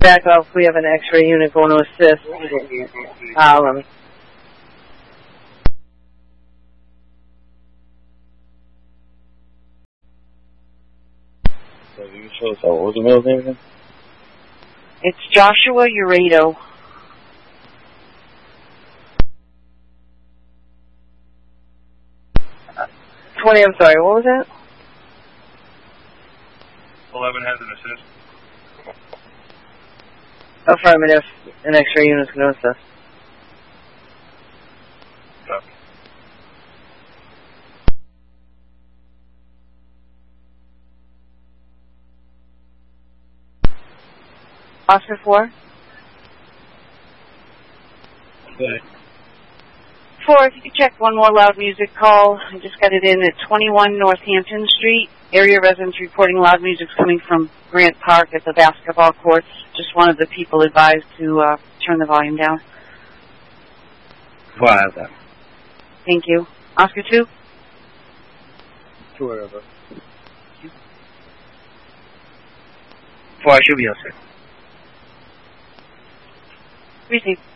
back off. We have an X-ray unit going to assist. So you can show us what was the middle name again? It's Joshua Uredo. 20, I'm sorry, what was that? 11 has an assist. Affirmative. An X-ray unit's going to assist. Copy. Oscar 4? Okay. 4, if you could check one more loud music call. I just got it in at 21 Northampton Street. Area residents reporting loud music coming from Grant Park at the basketball courts. Just wanted the people advised to turn the volume down. Well, I have that. Thank you. Oscar 2? 2 whatever. 4, I should be all set. Receive.